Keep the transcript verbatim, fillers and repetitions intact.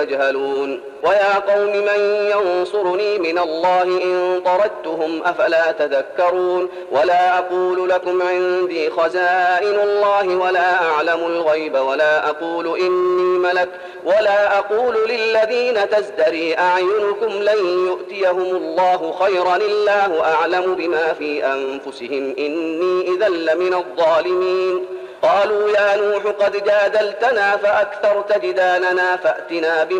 يجهلون ويا قوم من ينصرني من الله إن طردتهم أفلا تذكرون ولا أقول لكم عندي خزائن الله ولا أعلم الغيب ولا أقول إني ملك ولا أقول للذين تزدري أعينكم لن يؤتيهم الله خيرا الله أعلم بما في أنفسهم إني إذا لمن الظالمين قالوا يا نوح قد جادلتنا فأكثرت جدالنا فأتنا بما